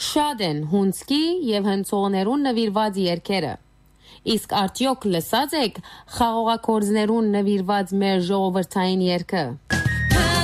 Շատ են հունցկի եւ հնցողներուն նվիրված երգերը։ Իսկ արդյոք լսած եք խաղողակորձներուն նվիրված մեր ժողովրդային երգը։